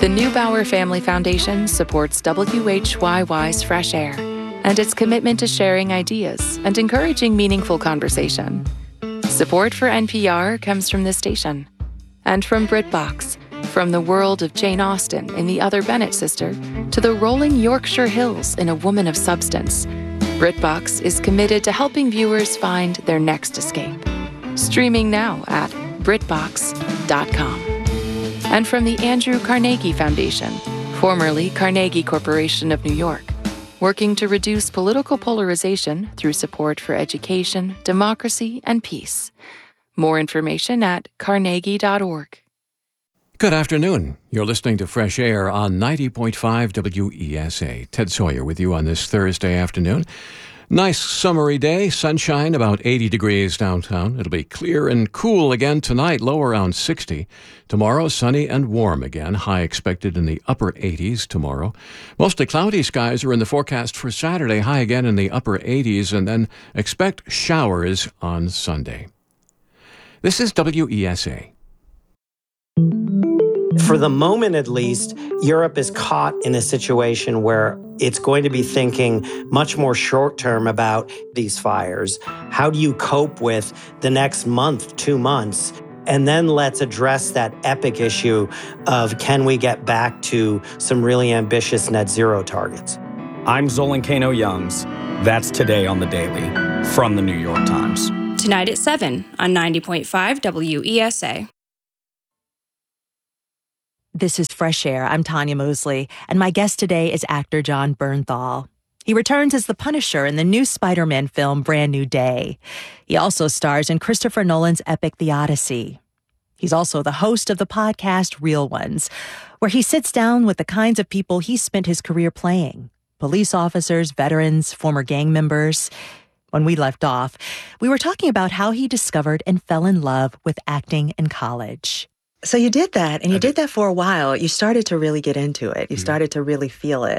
The Neubauer Family Foundation supports WHYY's Fresh Air and its commitment to sharing ideas and encouraging meaningful conversation. Support for NPR comes from this station and from BritBox, from the world of Jane Austen in The Other Bennet Sister to the rolling Yorkshire Hills in A Woman of Substance. BritBox is committed to helping viewers find their next escape. Streaming now at BritBox.com. And from the Andrew Carnegie Foundation, formerly Carnegie Corporation of New York, working to reduce political polarization through support for education, democracy, and peace. More information at carnegie.org. Good afternoon. You're listening to Fresh Air on 90.5 WESA. Ted Sawyer with you on this Thursday afternoon. Nice summery day, sunshine, about 80 degrees downtown. It'll be clear and cool again tonight, low around 60. Tomorrow, sunny and warm again, high expected in the upper 80s tomorrow. Mostly cloudy skies are in the forecast for Saturday, high again in the upper 80s, and then expect showers on Sunday. This is WESA. For the moment, at least, Europe is caught in a situation where it's going to be thinking much more short-term about these fires. How do you cope with the next month, 2 months? And then let's address that epic issue of can we get back to some really ambitious net zero targets? I'm Zolan Kano-Youngs. That's Today on the Daily from the New York Times. Tonight at 7 on 90.5 WESA. This is Fresh Air. I'm Tanya Mosley, and my guest today is actor Jon Bernthal. He returns as the Punisher in the new Spider-Man film Brand New Day. He also stars in Christopher Nolan's epic The Odyssey. He's also the host of the podcast Real Ones, where he sits down with the kinds of people he spent his career playing: police officers, veterans, former gang members. When we left off, we were talking about how he discovered and fell in love with acting in college. So you did that, and you did that for a while. You started to really get into it. You started to really feel it.